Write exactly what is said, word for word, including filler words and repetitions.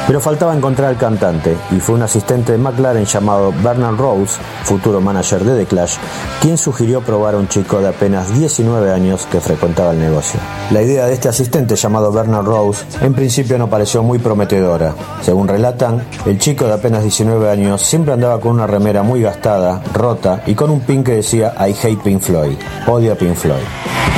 Pero faltaba encontrar al cantante, y fue un asistente de McLaren llamado Bernard Rose, futuro manager de The Clash, quien sugirió probar a un chico de apenas diecinueve años que frecuentaba el negocio. La idea de este asistente llamado Bernard Rose en principio no pareció muy prometedora. Según relatan, el chico de apenas diecinueve años siempre andaba con una remera muy gastada, rota y con un pin que decía I hate Pink Floyd, odio a Pink Floyd.